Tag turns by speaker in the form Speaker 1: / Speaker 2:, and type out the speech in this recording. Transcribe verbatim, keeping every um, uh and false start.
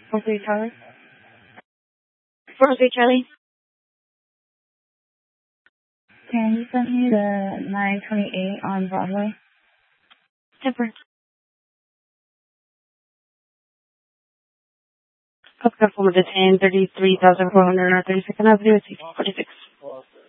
Speaker 1: four three Charlie. four three Charlie. Can you send me the nine twenty-eight on Broadway? Temper. Coca-Cola to ten thirty-three thousand four hundred thirty-six and Avenue, forty-six.